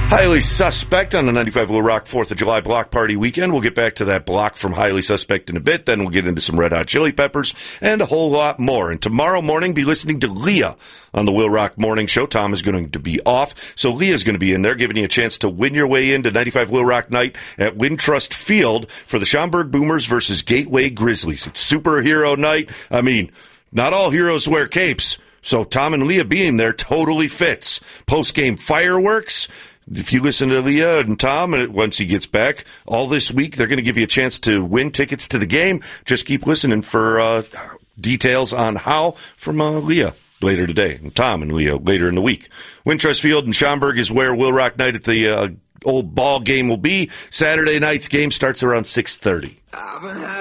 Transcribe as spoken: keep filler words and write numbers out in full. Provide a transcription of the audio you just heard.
Highly Suspect on the ninety-five Will Rock fourth of July block party weekend. We'll get back to that block from Highly Suspect in a bit. Then we'll get into some Red Hot Chili Peppers and a whole lot more. And tomorrow morning, be listening to Leah on the Will Rock Morning Show. Tom is going to be off, so Leah's going to be in there, giving you a chance to win your way into ninety-five Will Rock night at Wintrust Field for the Schaumburg Boomers versus Gateway Grizzlies. It's superhero night. I mean, not all heroes wear capes, so Tom and Leah being there totally fits. Post-game fireworks. If you listen to Leah and Tom, and once he gets back, all this week, they're going to give you a chance to win tickets to the game. Just keep listening for uh, details on how from uh, Leah later today, and Tom and Leah later in the week. Wintrust Field in Schaumburg is where Will Rock Night at the uh, old ball game will be. Saturday night's game starts around six thirty.